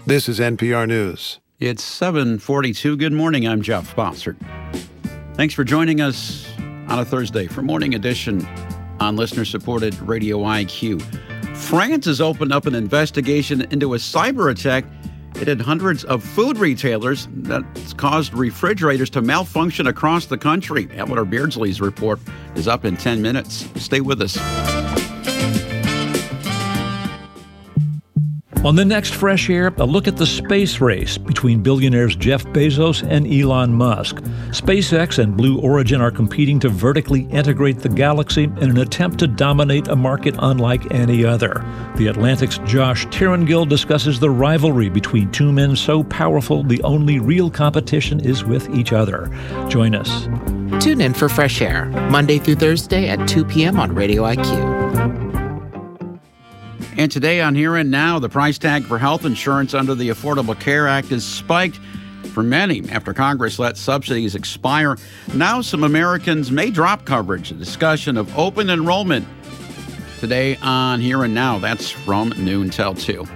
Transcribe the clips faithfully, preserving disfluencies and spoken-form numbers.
This is N P R News. It's seven forty-two. Good morning. I'm Jeff Bossert. Thanks for joining us on a Thursday for Morning Edition on listener-supported Radio I Q. France has opened up an investigation into a cyber attack. It had hundreds of food retailers that's caused refrigerators to malfunction across the country. Eleanor Beardsley's report is up in ten minutes. Stay with us. On the next Fresh Air, a look at the space race between billionaires Jeff Bezos and Elon Musk. SpaceX and Blue Origin are competing to vertically integrate the galaxy in an attempt to dominate a market unlike any other. The Atlantic's Josh Tirangill discusses the rivalry between two men so powerful the only real competition is with each other. Join us. Tune in for Fresh Air, Monday through Thursday at two p.m. on Radio I Q. And today on Here and Now, the price tag for health insurance under the Affordable Care Act has spiked for many after Congress let subsidies expire. Now some Americans may drop coverage. A discussion of open enrollment today on Here and Now. That's from noon till two.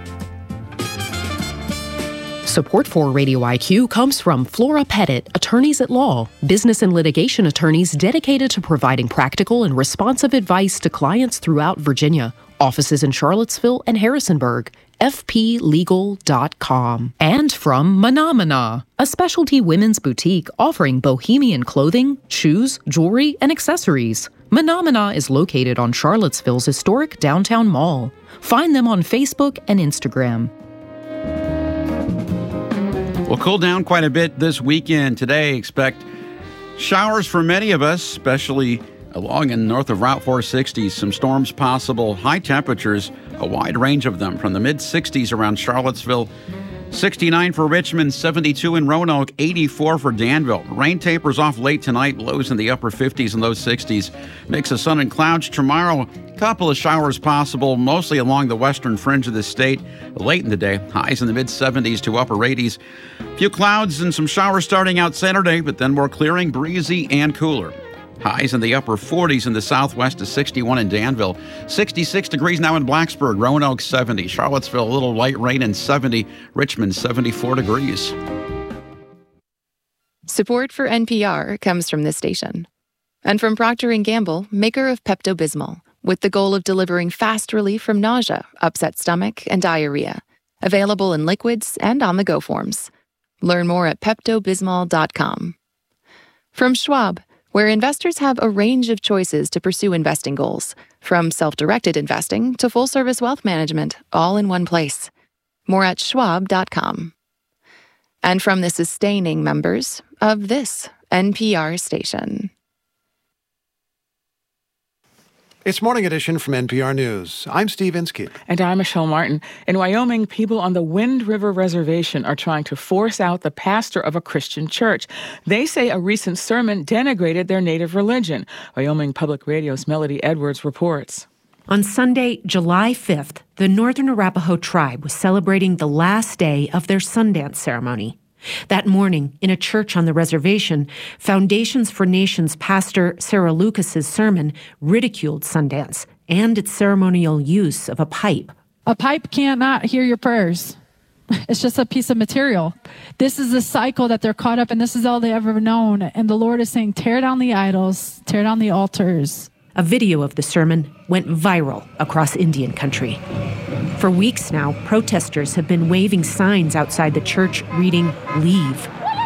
Support for Radio I Q comes from Flora Pettit, attorneys at law, business and litigation attorneys dedicated to providing practical and responsive advice to clients throughout Virginia. Offices in Charlottesville and Harrisonburg. F P legal dot com. And from Menomina, a specialty women's boutique offering bohemian clothing, shoes, jewelry, and accessories. Menomina is located on Charlottesville's historic downtown mall. Find them on Facebook and Instagram. We'll cool down quite a bit this weekend. Today, expect showers for many of us, especially along and north of Route four sixty. Some storms possible, high temperatures, a wide range of them from the mid sixties around Charlottesville, sixty-nine for Richmond, seventy-two in Roanoke, eighty-four for Danville. Rain tapers off late tonight, lows in the upper fifties and low sixties. Mix of sun and clouds tomorrow. Couple of showers possible, mostly along the western fringe of the state. Late in the day, highs in the mid seventies to upper eighties. Few clouds and some showers starting out Saturday, but then more clearing, breezy, and cooler. Highs in the upper forties in the southwest to sixty-one in Danville. sixty-six degrees now in Blacksburg. Roanoke seventy. Charlottesville a little light rain and seventy. Richmond seventy-four degrees. Support for N P R comes from this station. And from Procter and Gamble, maker of Pepto-Bismol, with the goal of delivering fast relief from nausea, upset stomach, and diarrhea. Available in liquids and on-the-go forms. Learn more at Pepto Bismol dot com. From Schwab, where investors have a range of choices to pursue investing goals, from self-directed investing to full-service wealth management, all in one place. More at schwab dot com. And from the sustaining members of this N P R station. It's Morning Edition from N P R News. I'm Steve Inskeep. And I'm Michelle Martin. In Wyoming, people on the Wind River Reservation are trying to force out the pastor of a Christian church. They say a recent sermon denigrated their native religion. Wyoming Public Radio's Melody Edwards reports. On Sunday, July fifth, the Northern Arapaho tribe was celebrating the last day of their Sundance ceremony. That morning, in a church on the reservation, Foundations for Nations pastor Sarah Lucas's sermon ridiculed Sundance and its ceremonial use of a pipe. A pipe cannot hear your prayers. It's just a piece of material. This is a cycle that they're caught up in. This is all they ever known. And the Lord is saying, tear down the idols, tear down the altars. A video of the sermon went viral across Indian country. For weeks now, protesters have been waving signs outside the church reading, "Leave."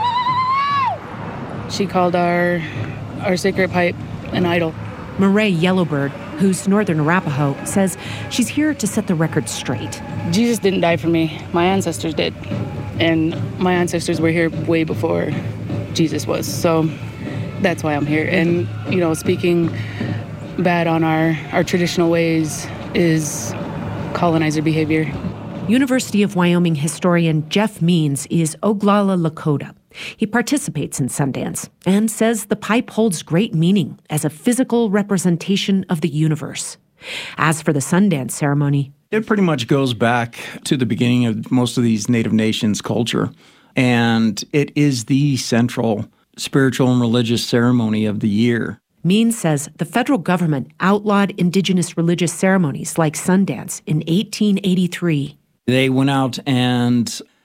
She called our our sacred pipe an idol. Murray Yellowbird, who's Northern Arapaho, says she's here to set the record straight. Jesus didn't die for me. My ancestors did. And my ancestors were here way before Jesus was. So that's why I'm here. And, you know, speaking bad on our, our traditional ways is colonizer behavior. University of Wyoming historian Jeff Means is Oglala Lakota. He participates in Sundance and says the pipe holds great meaning as a physical representation of the universe. As for the Sundance ceremony, it pretty much goes back to the beginning of most of these Native Nations culture, and it is the central spiritual and religious ceremony of the year. Means says the federal government outlawed indigenous religious ceremonies like Sundance in eighteen eighty-three. They went out and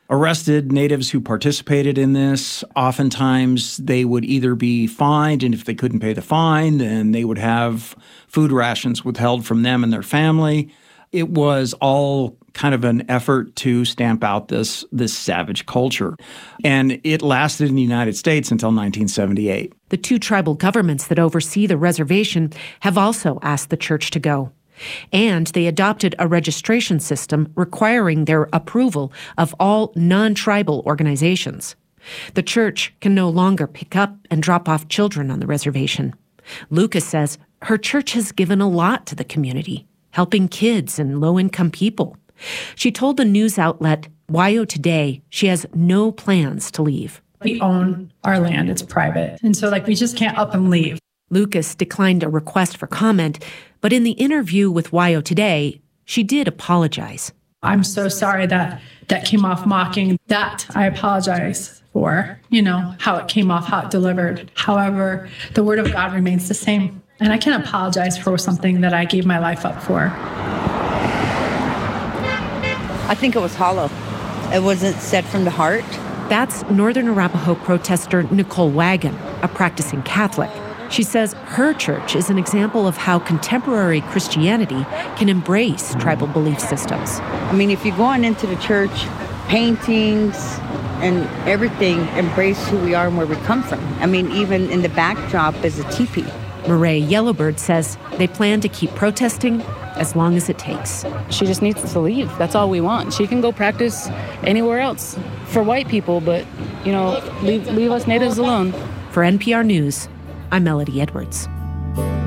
arrested natives who participated in this. Oftentimes, they would either be fined, and if they couldn't pay the fine, then they would have food rations withheld from them and their family. It was all kind of an effort to stamp out this, this savage culture. And it lasted in the United States until nineteen seventy-eight. The two tribal governments that oversee the reservation have also asked the church to go. And they adopted a registration system requiring their approval of all non-tribal organizations. The church can no longer pick up and drop off children on the reservation. Lucas says her church has given a lot to the community, helping kids and low-income people. She told the news outlet Y O Today she has no plans to leave. We own our land. It's private. And so, like, we just can't up and leave. Lucas declined a request for comment, but in the interview with Y O Today, she did apologize. I'm so sorry that that came off mocking. That I apologize for, you know, how it came off, how it delivered. However, the word of God remains the same. And I can't apologize for something that I gave my life up for. I think it was hollow. It wasn't said from the heart. That's Northern Arapaho protester Nicole Wagon, a practicing Catholic. She says her church is an example of how contemporary Christianity can embrace tribal belief systems. I mean, if you're going into the church, paintings and everything embrace who we are and where we come from. I mean, even in the backdrop is a teepee. Marae Yellowbird says they plan to keep protesting as long as it takes. She just needs to leave. That's all we want. She can go practice anywhere else for white people, but, you know, leave, leave us natives alone. For N P R News, I'm Melody Edwards.